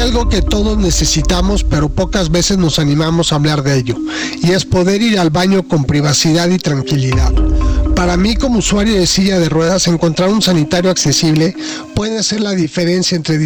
algo que todos necesitamos, pero pocas veces nos animamos a hablar de ello, y es poder ir al baño con privacidad y tranquilidad. Para mí, como usuario de silla de ruedas, encontrar un sanitario accesible puede ser la diferencia entre